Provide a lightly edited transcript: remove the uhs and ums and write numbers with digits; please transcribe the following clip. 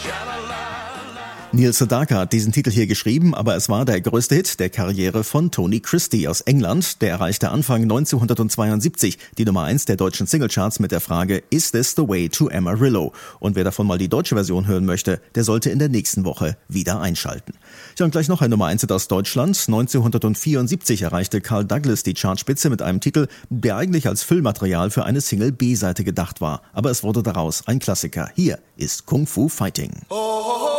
Neil Sedaka hat diesen Titel hier geschrieben, aber es war der größte Hit der Karriere von Tony Christie aus England. Der erreichte Anfang 1972 die Nummer 1 der deutschen Singlecharts mit der Frage Is this the way to Amarillo? Und wer davon mal die deutsche Version hören möchte, der sollte in der nächsten Woche wieder einschalten. Ja, und gleich noch ein Nummer 1 Hit aus Deutschland. 1974 erreichte Carl Douglas die Chartspitze mit einem Titel, der eigentlich als Füllmaterial für eine Single B-Seite gedacht war. Aber es wurde daraus ein Klassiker. Hier ist Kung Fu Fighting. Oh.